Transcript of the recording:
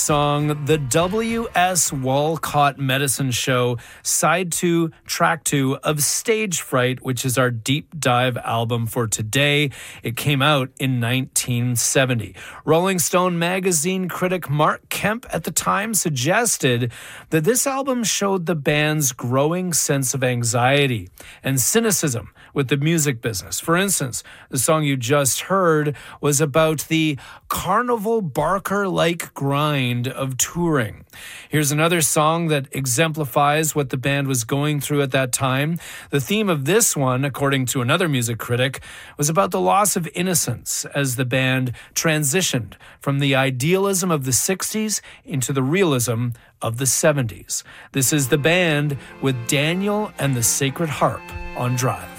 song The W.S. Walcott Medicine Show, Side 2, Track 2 of Stage Fright, which is our deep dive album for today. It came out in 1970. Rolling Stone magazine critic Mark Kemp at the time suggested that this album showed the band's growing sense of anxiety and cynicism with the music business. For instance, the song you just heard was about the carnival barker-like grind of touring. Here's another song that exemplifies what the band was going through at that time. The theme of this one, according to another music critic, was about the loss of innocence as the band transitioned from the idealism of the 60s into the realism of the 70s. This is the band with Daniel and the Sacred Harp on Drive.